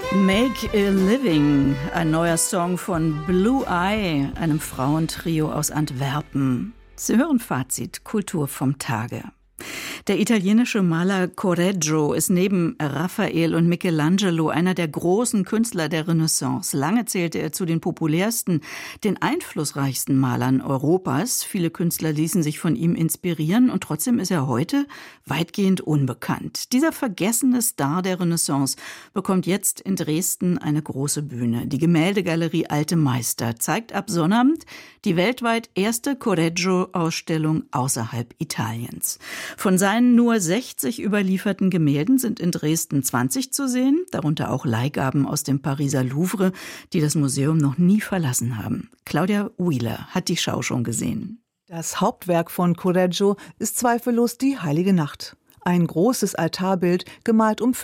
Make a Living, ein neuer Song von Blue Eye, einem Frauentrio aus Antwerpen. Sie hören Fazit, Kultur vom Tage. Der italienische Maler Correggio ist neben Raphael und Michelangelo einer der großen Künstler der Renaissance. Lange zählte er zu den populärsten, den einflussreichsten Malern Europas. Viele Künstler ließen sich von ihm inspirieren und trotzdem ist er heute weitgehend unbekannt. Dieser vergessene Star der Renaissance bekommt jetzt in Dresden eine große Bühne. Die Gemäldegalerie Alte Meister zeigt ab Sonnabend die weltweit erste Correggio-Ausstellung außerhalb Italiens. Von seinen nur 60 überlieferten Gemälden sind in Dresden 20 zu sehen, darunter auch Leihgaben aus dem Pariser Louvre, die das Museum noch nie verlassen haben. Claudia Wheeler hat die Schau schon gesehen. Das Hauptwerk von Correggio ist zweifellos die Heilige Nacht. Ein großes Altarbild, gemalt um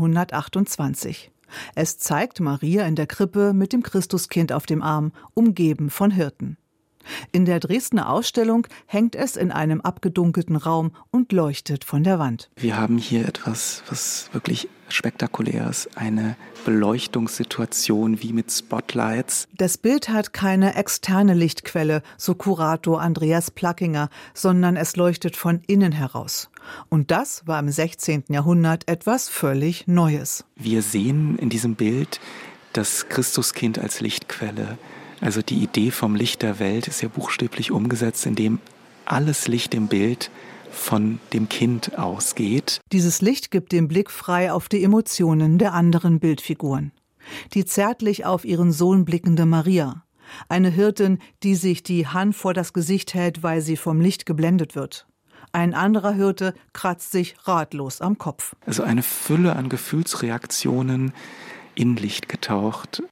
1528. Es zeigt Maria in der Krippe mit dem Christuskind auf dem Arm, umgeben von Hirten. In der Dresdner Ausstellung hängt es in einem abgedunkelten Raum und leuchtet von der Wand. Wir haben hier etwas, was wirklich spektakulär ist, eine Beleuchtungssituation wie mit Spotlights. Das Bild hat keine externe Lichtquelle, so Kurator Andreas Plackinger, sondern es leuchtet von innen heraus. Und das war im 16. Jahrhundert etwas völlig Neues. Wir sehen in diesem Bild das Christuskind als Lichtquelle. Also die Idee vom Licht der Welt ist ja buchstäblich umgesetzt, indem alles Licht im Bild von dem Kind ausgeht. Dieses Licht gibt den Blick frei auf die Emotionen der anderen Bildfiguren. Die zärtlich auf ihren Sohn blickende Maria. Eine Hirtin, die sich die Hand vor das Gesicht hält, weil sie vom Licht geblendet wird. Ein anderer Hirte kratzt sich ratlos am Kopf. Also eine Fülle an Gefühlsreaktionen in Licht getaucht.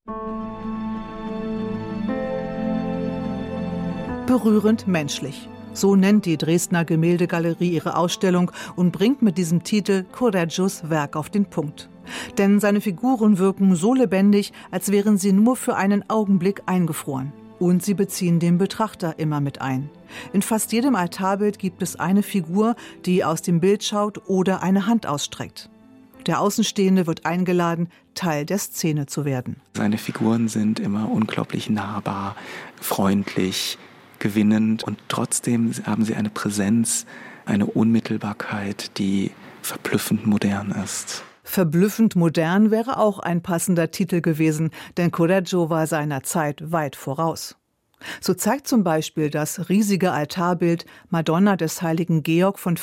Berührend menschlich. So nennt die Dresdner Gemäldegalerie ihre Ausstellung und bringt mit diesem Titel Correggios Werk auf den Punkt. Denn seine Figuren wirken so lebendig, als wären sie nur für einen Augenblick eingefroren. Und sie beziehen den Betrachter immer mit ein. In fast jedem Altarbild gibt es eine Figur, die aus dem Bild schaut oder eine Hand ausstreckt. Der Außenstehende wird eingeladen, Teil der Szene zu werden. Seine Figuren sind immer unglaublich nahbar, freundlich, gewinnend und trotzdem haben sie eine Präsenz, eine Unmittelbarkeit, die verblüffend modern ist. Verblüffend modern wäre auch ein passender Titel gewesen, denn Correggio war seiner Zeit weit voraus. So zeigt zum Beispiel das riesige Altarbild Madonna des heiligen Georg von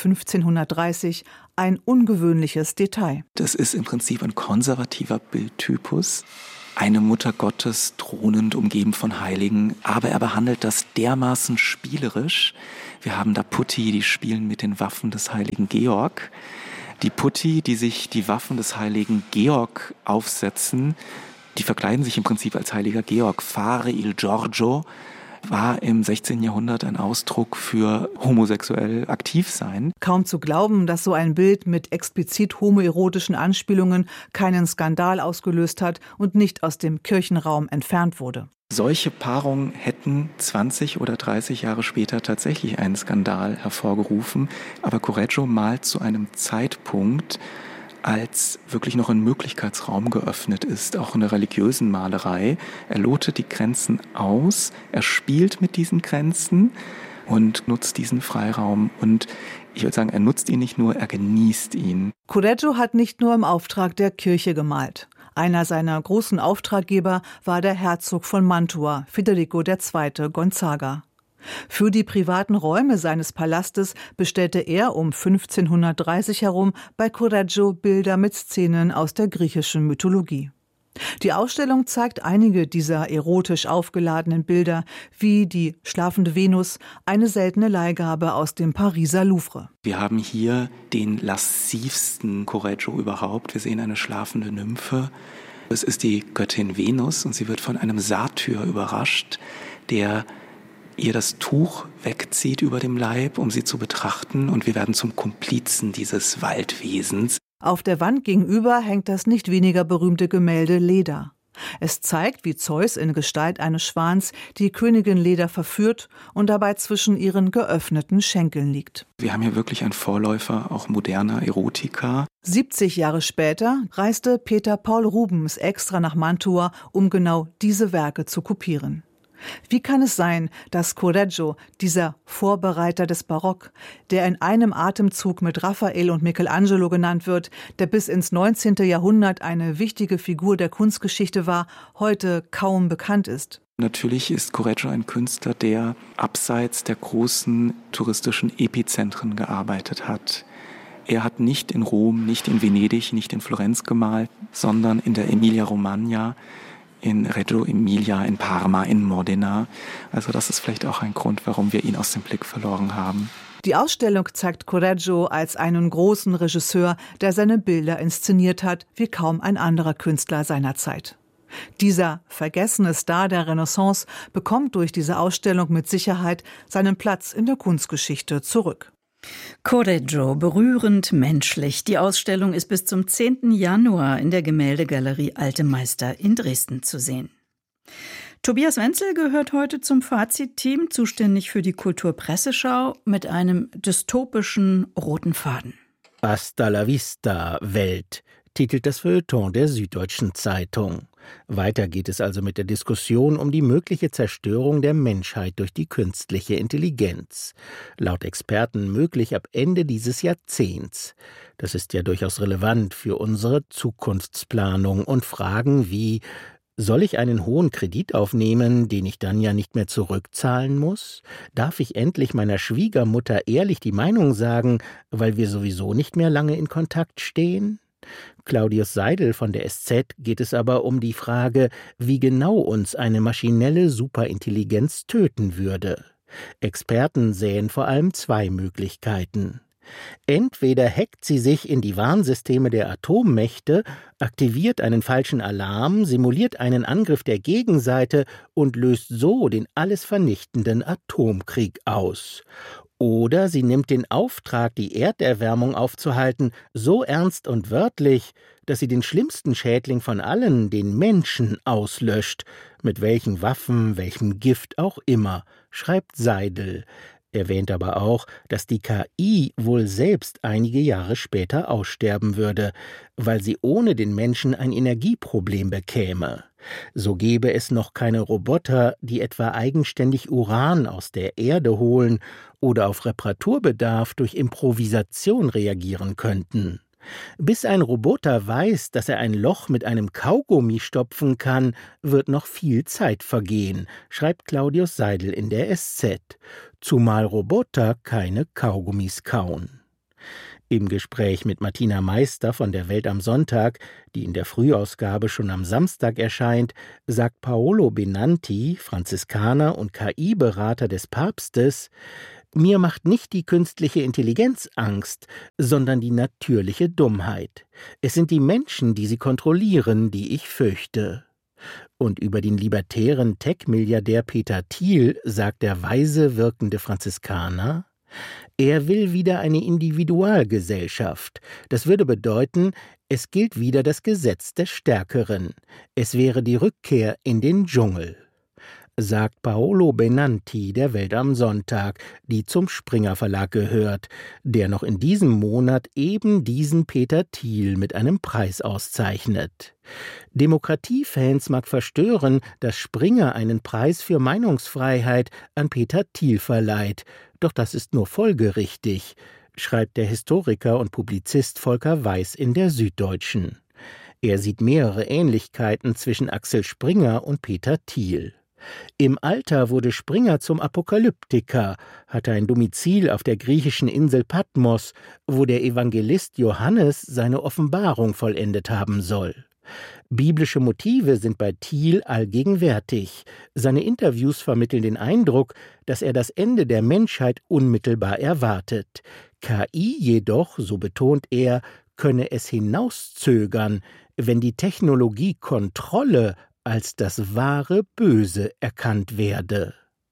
1530 ein ungewöhnliches Detail. Das ist im Prinzip ein konservativer Bildtypus. Eine Mutter Gottes thronend, umgeben von Heiligen, aber er behandelt das dermaßen spielerisch. Wir haben da Putti, die spielen mit den Waffen des heiligen Georg. Die Putti, die sich die Waffen des heiligen Georg aufsetzen, die verkleiden sich im Prinzip als heiliger Georg. Fare il Giorgio war im 16. Jahrhundert ein Ausdruck für homosexuell aktiv sein. Kaum zu glauben, dass so ein Bild mit explizit homoerotischen Anspielungen keinen Skandal ausgelöst hat und nicht aus dem Kirchenraum entfernt wurde. Solche Paarungen hätten 20 oder 30 Jahre später tatsächlich einen Skandal hervorgerufen. Aber Correggio malt zu einem Zeitpunkt, als wirklich noch ein Möglichkeitsraum geöffnet ist, auch in der religiösen Malerei. Er lotet die Grenzen aus, er spielt mit diesen Grenzen und nutzt diesen Freiraum. Und ich würde sagen, er nutzt ihn nicht nur, er genießt ihn. Correggio hat nicht nur im Auftrag der Kirche gemalt. Einer seiner großen Auftraggeber war der Herzog von Mantua, Federico II. Gonzaga. Für die privaten Räume seines Palastes bestellte er um 1530 herum bei Correggio Bilder mit Szenen aus der griechischen Mythologie. Die Ausstellung zeigt einige dieser erotisch aufgeladenen Bilder, wie die schlafende Venus, eine seltene Leihgabe aus dem Pariser Louvre. Wir haben hier den lascivsten Correggio überhaupt. Wir sehen eine schlafende Nymphe. Es ist die Göttin Venus und sie wird von einem Satyr überrascht, der ihr das Tuch wegzieht über dem Leib, um sie zu betrachten, und wir werden zum Komplizen dieses Waldwesens. Auf der Wand gegenüber hängt das nicht weniger berühmte Gemälde Leda. Es zeigt, wie Zeus in Gestalt eines Schwans die Königin Leda verführt und dabei zwischen ihren geöffneten Schenkeln liegt. Wir haben hier wirklich einen Vorläufer auch moderner Erotika. 70 Jahre später reiste Peter Paul Rubens extra nach Mantua, um genau diese Werke zu kopieren. Wie kann es sein, dass Correggio, dieser Vorbereiter des Barock, der in einem Atemzug mit Raphael und Michelangelo genannt wird, der bis ins 19. Jahrhundert eine wichtige Figur der Kunstgeschichte war, heute kaum bekannt ist? Natürlich ist Correggio ein Künstler, der abseits der großen touristischen Epizentren gearbeitet hat. Er hat nicht in Rom, nicht in Venedig, nicht in Florenz gemalt, sondern in der Emilia-Romagna, in Reggio Emilia, in Parma, in Modena. Also das ist vielleicht auch ein Grund, warum wir ihn aus dem Blick verloren haben. Die Ausstellung zeigt Correggio als einen großen Regisseur, der seine Bilder inszeniert hat, wie kaum ein anderer Künstler seiner Zeit. Dieser vergessene Star der Renaissance bekommt durch diese Ausstellung mit Sicherheit seinen Platz in der Kunstgeschichte zurück. Correggio, berührend menschlich. Die Ausstellung ist bis zum 10. Januar in der Gemäldegalerie Alte Meister in Dresden zu sehen. Tobias Wenzel gehört heute zum Fazit-Team, zuständig für die Kulturpresseschau, mit einem dystopischen roten Faden. Hasta la vista, Welt, titelt das Feuilleton der Süddeutschen Zeitung. Weiter geht es also mit der Diskussion um die mögliche Zerstörung der Menschheit durch die künstliche Intelligenz. Laut Experten möglich ab Ende dieses Jahrzehnts. Das ist ja durchaus relevant für unsere Zukunftsplanung und Fragen wie: Soll ich einen hohen Kredit aufnehmen, den ich dann ja nicht mehr zurückzahlen muss? Darf ich endlich meiner Schwiegermutter ehrlich die Meinung sagen, weil wir sowieso nicht mehr lange in Kontakt stehen? Claudius Seidel von der SZ geht es aber um die Frage, wie genau uns eine maschinelle Superintelligenz töten würde. Experten sähen vor allem zwei Möglichkeiten. Entweder hackt sie sich in die Warnsysteme der Atommächte, aktiviert einen falschen Alarm, simuliert einen Angriff der Gegenseite und löst so den alles vernichtenden Atomkrieg aus. Oder sie nimmt den Auftrag, die Erderwärmung aufzuhalten, so ernst und wörtlich, dass sie den schlimmsten Schädling von allen, den Menschen, auslöscht, mit welchen Waffen, welchem Gift auch immer, schreibt Seidel. Erwähnt aber auch, dass die KI wohl selbst einige Jahre später aussterben würde, weil sie ohne den Menschen ein Energieproblem bekäme. So gäbe es noch keine Roboter, die etwa eigenständig Uran aus der Erde holen oder auf Reparaturbedarf durch Improvisation reagieren könnten. Bis ein Roboter weiß, dass er ein Loch mit einem Kaugummi stopfen kann, wird noch viel Zeit vergehen, schreibt Claudius Seidel in der SZ. Zumal Roboter keine Kaugummis kauen. Im Gespräch mit Martina Meister von der Welt am Sonntag, die in der Frühausgabe schon am Samstag erscheint, sagt Paolo Benanti, Franziskaner und KI-Berater des Papstes: Mir macht nicht die künstliche Intelligenz Angst, sondern die natürliche Dummheit. Es sind die Menschen, die sie kontrollieren, die ich fürchte. Und über den libertären Tech-Milliardär Peter Thiel sagt der weise wirkende Franziskaner: Er will wieder eine Individualgesellschaft. Das würde bedeuten, es gilt wieder das Gesetz des Stärkeren. Es wäre die Rückkehr in den Dschungel. Sagt Paolo Benanti der Welt am Sonntag, die zum Springer Verlag gehört, der noch in diesem Monat eben diesen Peter Thiel mit einem Preis auszeichnet. Demokratiefans mag verstören, dass Springer einen Preis für Meinungsfreiheit an Peter Thiel verleiht, doch das ist nur folgerichtig, schreibt der Historiker und Publizist Volker Weiß in der Süddeutschen. Er sieht mehrere Ähnlichkeiten zwischen Axel Springer und Peter Thiel. Im Alter wurde Springer zum Apokalyptiker, hatte ein Domizil auf der griechischen Insel Patmos, wo der Evangelist Johannes seine Offenbarung vollendet haben soll. Biblische Motive sind bei Thiel allgegenwärtig. Seine Interviews vermitteln den Eindruck, dass er das Ende der Menschheit unmittelbar erwartet. KI jedoch, so betont er, könne es hinauszögern, wenn die Technologie Kontrolle als das wahre Böse erkannt werde.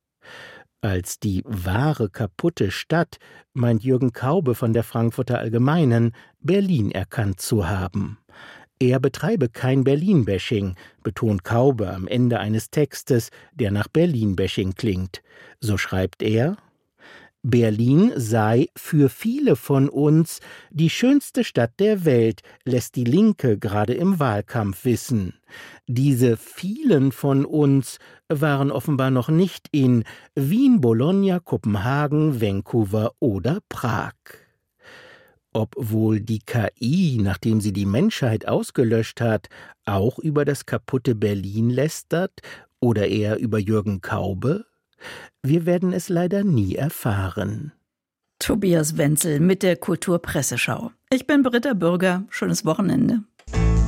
Als die wahre kaputte Stadt meint Jürgen Kaube von der Frankfurter Allgemeinen Berlin erkannt zu haben. Er betreibe kein Berlin-Bashing, betont Kaube am Ende eines Textes, der nach Berlin-Bashing klingt. So schreibt er: Berlin sei für viele von uns die schönste Stadt der Welt, lässt die Linke gerade im Wahlkampf wissen. Diese vielen von uns waren offenbar noch nicht in Wien, Bologna, Kopenhagen, Vancouver oder Prag. Ob wohl die KI, nachdem sie die Menschheit ausgelöscht hat, auch über das kaputte Berlin lästert oder eher über Jürgen Kaube? Wir werden es leider nie erfahren. Tobias Wenzel mit der Kulturpresseschau. Ich bin Britta Bürger. Schönes Wochenende.